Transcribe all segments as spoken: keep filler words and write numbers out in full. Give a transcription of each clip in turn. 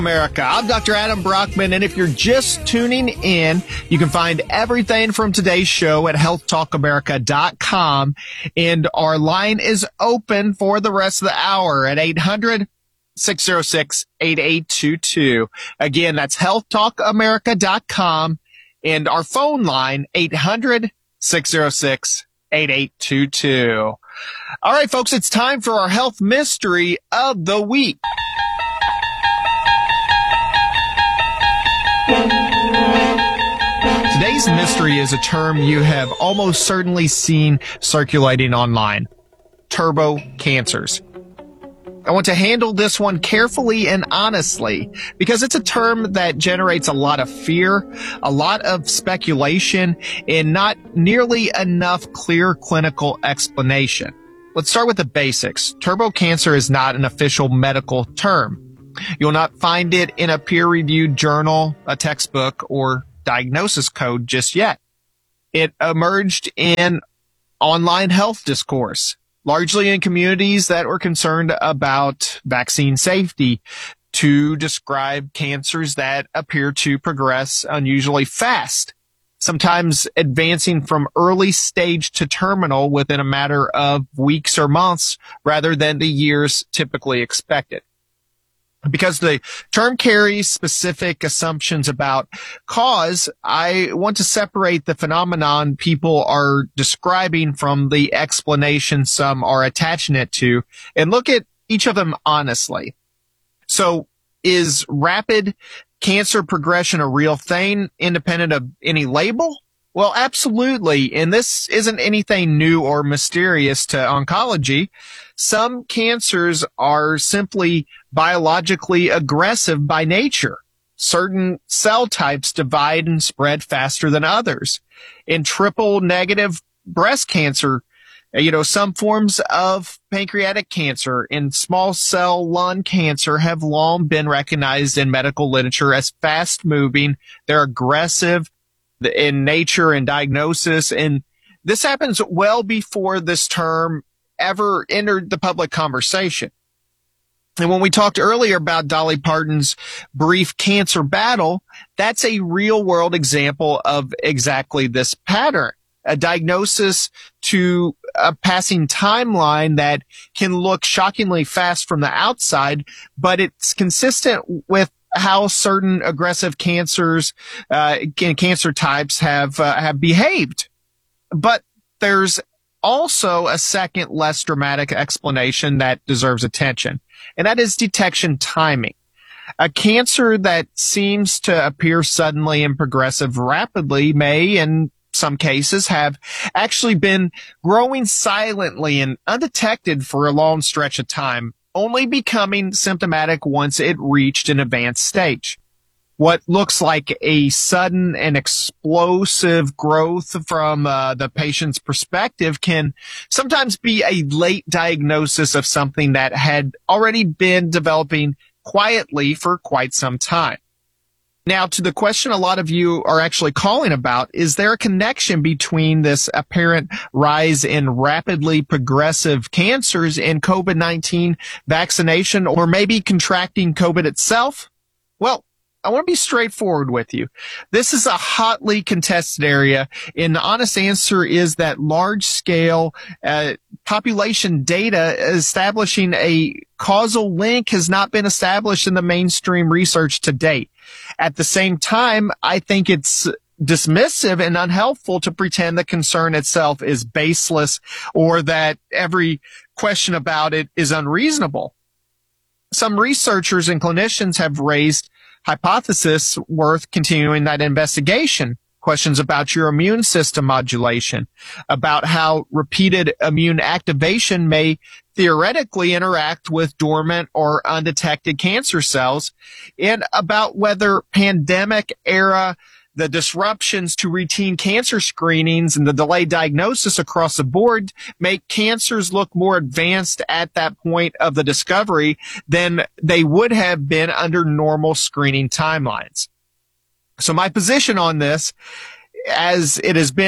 America. I'm Doctor Adam Brockman, and if you're just tuning in, you can find everything from today's show at health talk america dot com, and our line is open for the rest of the hour at eight hundred, six oh six, eight eight two two. Again, that's health talk america dot com, and our phone line, eight hundred, six oh six, eight eight two two. All right, folks, it's time for our health mystery of the week. Today's mystery is a term you have almost certainly seen circulating online: turbo cancers. I want to handle this one carefully and honestly because it's a term that generates a lot of fear, a lot of speculation, and not nearly enough clear clinical explanation. Let's start with the basics. Turbo cancer is not an official medical term. You'll not find it in a peer-reviewed journal, a textbook, or diagnosis code just yet. It emerged in online health discourse, largely in communities that were concerned about vaccine safety, to describe cancers that appear to progress unusually fast, sometimes advancing from early stage to terminal within a matter of weeks or months rather than the years typically expected. Because the term carries specific assumptions about cause, I want to separate the phenomenon people are describing from the explanation some are attaching it to and look at each of them honestly. So, is rapid cancer progression a real thing independent of any label? Well, absolutely. And this isn't anything new or mysterious to oncology. Some cancers are simply biologically aggressive by nature. Certain cell types divide and spread faster than others. In triple negative breast cancer, you know, some forms of pancreatic cancer and small cell lung cancer have long been recognized in medical literature as fast moving. They're aggressive in nature and diagnosis. And this happens well before this term ever entered the public conversation. And when we talked earlier about Dolly Parton's brief cancer battle, that's a real world example of exactly this pattern. A diagnosis to a passing timeline that can look shockingly fast from the outside, but it's consistent with how certain aggressive cancers, uh, cancer types have, uh, have behaved. But there's also a second, less dramatic explanation that deserves attention, and that is detection timing. A cancer that seems to appear suddenly and progressive rapidly may, in some cases, have actually been growing silently and undetected for a long stretch of time, only becoming symptomatic once it reached an advanced stage. What looks like a sudden and explosive growth from uh, the patient's perspective can sometimes be a late diagnosis of something that had already been developing quietly for quite some time. Now, to the question a lot of you are actually calling about, is there a connection between this apparent rise in rapidly progressive cancers and COVID nineteen vaccination, or maybe contracting COVID itself? Well, I want to be straightforward with you. This is a hotly contested area, and the honest answer is that large-scale uh, population data establishing a causal link has not been established in the mainstream research to date. At the same time, I think it's dismissive and unhelpful to pretend the concern itself is baseless or that every question about it is unreasonable. Some researchers and clinicians have raised hypothesis worth continuing that investigation. Questions about your immune system modulation, about how repeated immune activation may theoretically interact with dormant or undetected cancer cells, and about whether pandemic era, the disruptions to routine cancer screenings and the delayed diagnosis across the board make cancers look more advanced at that point of the discovery than they would have been under normal screening timelines. So my position on this, as it has been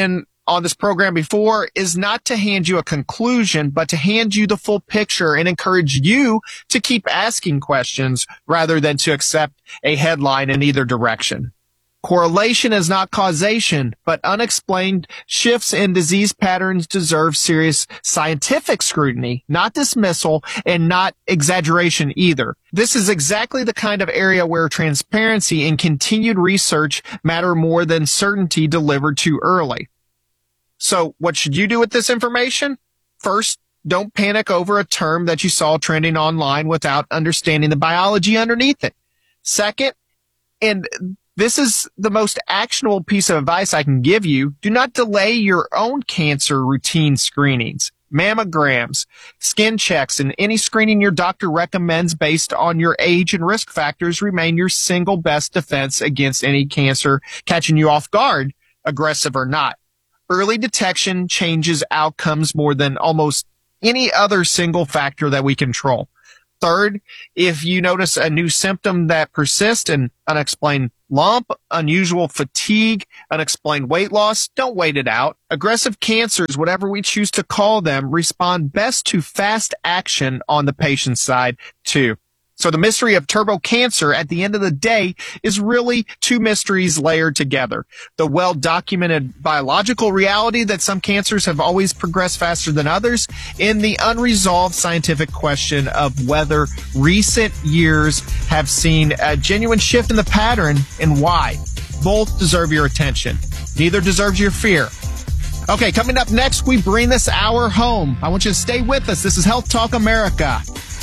on this program before is not to hand you a conclusion, but to hand you the full picture and encourage you to keep asking questions rather than to accept a headline in either direction. Correlation is not causation, but unexplained shifts in disease patterns deserve serious scientific scrutiny, not dismissal and not exaggeration either. This is exactly the kind of area where transparency and continued research matter more than certainty delivered too early. So what should you do with this information? First, don't panic over a term that you saw trending online without understanding the biology underneath it. Second, and this is the most actionable piece of advice I can give you, do not delay your own cancer routine screenings. Mammograms, skin checks, and any screening your doctor recommends based on your age and risk factors remain your single best defense against any cancer catching you off guard, aggressive or not. Early detection changes outcomes more than almost any other single factor that we control. Third, if you notice a new symptom that persists, an unexplained lump, unusual fatigue, unexplained weight loss, don't wait it out. Aggressive cancers, whatever we choose to call them, respond best to fast action on the patient's side too. So the mystery of turbo cancer at the end of the day is really two mysteries layered together. The well-documented biological reality that some cancers have always progressed faster than others, and the unresolved scientific question of whether recent years have seen a genuine shift in the pattern and why. Both deserve your attention. Neither deserves your fear. Okay, coming up next, we bring this hour home. I want you to stay with us. This is Health Talk America.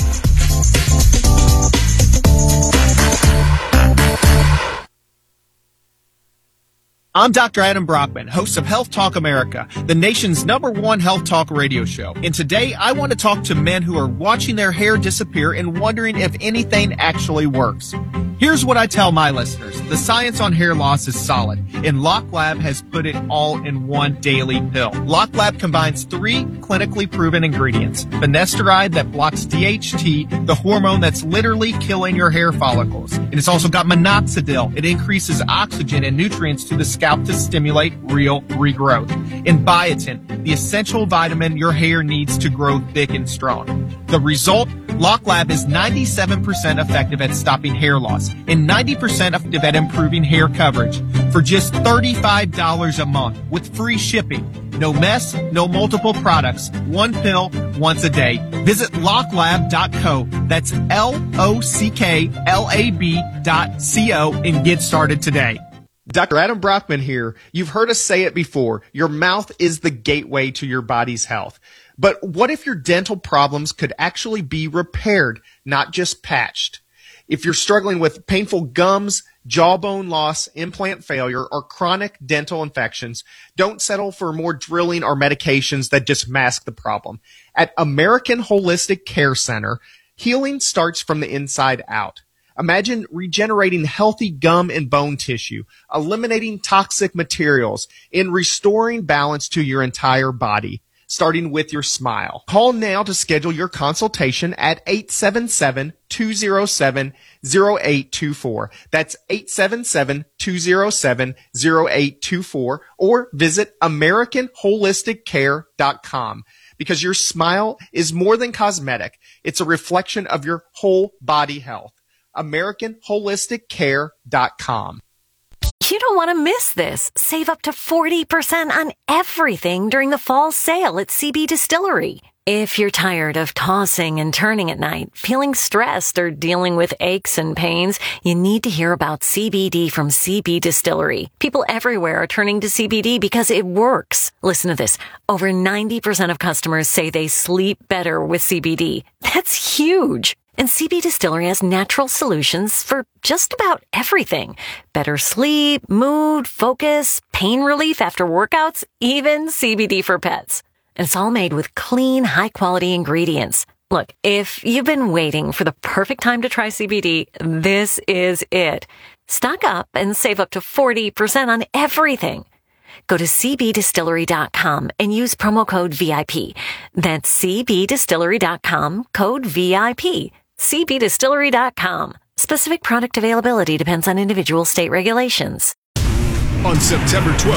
I'm Doctor Adam Brockman, host of Health Talk America, the nation's number one health talk radio show. And today I want to talk to men who are watching their hair disappear and wondering if anything actually works. Here's what I tell my listeners. The science on hair loss is solid, and LocLab has put it all in one daily pill. LocLab combines three clinically proven ingredients. Finasteride that blocks D H T, the hormone that's literally killing your hair follicles. And it's also got minoxidil. It increases oxygen and nutrients to the scalp to stimulate real regrowth. And biotin, the essential vitamin your hair needs to grow thick and strong. The result? LocLab is ninety-seven percent effective at stopping hair loss and ninety percent effective at improving hair coverage for just thirty-five dollars a month with free shipping. No mess, no multiple products, one pill once a day. Visit locklab dot co. That's L O C K L A B dot C O and get started today. Doctor Adam Brockman here. You've heard us say it before. Your mouth is the gateway to your body's health. But what if your dental problems could actually be repaired, not just patched? If you're struggling with painful gums, jawbone loss, implant failure, or chronic dental infections, don't settle for more drilling or medications that just mask the problem. At American Holistic Care Center, healing starts from the inside out. Imagine regenerating healthy gum and bone tissue, eliminating toxic materials, and restoring balance to your entire body, starting with your smile. Call now to schedule your consultation at eight seven seven, two zero seven, zero eight two four. That's eight seven seven, two zero seven, zero eight two four, or visit American Holistic Care dot com. Because your smile is more than cosmetic. It's a reflection of your whole body health. American Holistic Care dot com. You don't want to miss this. Save up to forty percent on everything during the fall sale at C B Distillery. If you're tired of tossing and turning at night, feeling stressed, or dealing with aches and pains, you need to hear about C B D from C B Distillery. People everywhere are turning to C B D because it works. Listen to this. Over ninety percent of customers say they sleep better with C B D. That's huge. And C B Distillery has natural solutions for just about everything. Better sleep, mood, focus, pain relief after workouts, even C B D for pets. And it's all made with clean, high-quality ingredients. Look, if you've been waiting for the perfect time to try C B D, this is it. Stock up and save up to forty percent on everything. Go to C B Distillery dot com and use promo code V I P. That's C B Distillery dot com, code V I P. C B Distillery dot com. Specific product availability depends on individual state regulations. On September twelfth,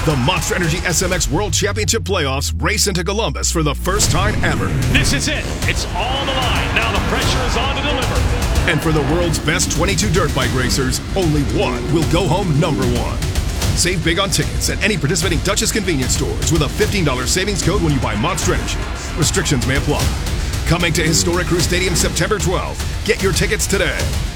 The Monster Energy S M X World Championship Playoffs race into Columbus for the first time ever. This is it. It's all the line. Now the pressure is on to deliver. And for the world's best twenty-two dirt bike racers, only one will go home number one. Save big on tickets at any participating Duchess convenience stores with a fifteen dollars savings code when you buy Monster Energy. Restrictions may apply. Coming to historic Crew Stadium September twelfth. Get your tickets today.